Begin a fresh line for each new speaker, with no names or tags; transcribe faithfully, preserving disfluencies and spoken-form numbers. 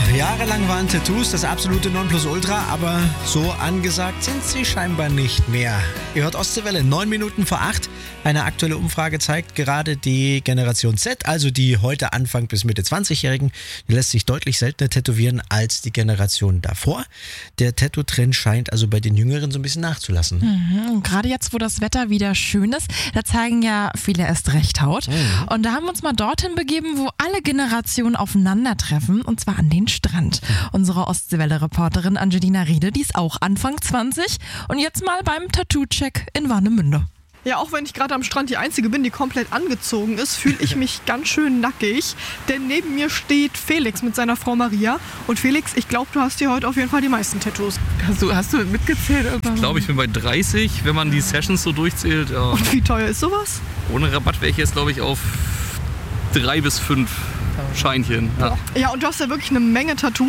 Jahrelang waren Tattoos das absolute Nonplusultra, aber so angesagt sind sie scheinbar nicht mehr. Ihr hört Ostseewelle, neun Minuten vor acht. Eine aktuelle Umfrage zeigt gerade, die Generation Z, also die heute Anfang bis Mitte zwanzigjährigen, die lässt sich deutlich seltener tätowieren als die Generation davor. Der Tattoo-Trend scheint also bei den Jüngeren so ein bisschen nachzulassen.
Mhm. Gerade jetzt, wo das Wetter wieder schön ist, da zeigen ja viele erst recht Haut. Mhm. Und da haben wir uns mal dorthin begeben, wo alle Generationen aufeinandertreffen, und zwar an den Strand. Unsere Ostseewelle-Reporterin Angelina Riede, die ist auch Anfang zwanzig und jetzt mal beim Tattoo-Check in Warnemünde.
Ja, auch wenn ich gerade am Strand die Einzige bin, die komplett angezogen ist, fühle ich mich ganz schön nackig. Denn neben mir steht Felix mit seiner Frau Maria. Und Felix, ich glaube, du hast hier heute auf jeden Fall die meisten Tattoos.
Hast du, hast du mitgezählt? Irgendwann? Ich glaube, ich bin bei dreißig, wenn man die Sessions so durchzählt. Ja.
Und wie teuer ist sowas?
Ohne Rabatt wäre ich jetzt, glaube ich, auf drei bis fünf Scheinchen. Ja.
Ja, und du hast ja wirklich eine Menge Tattoos.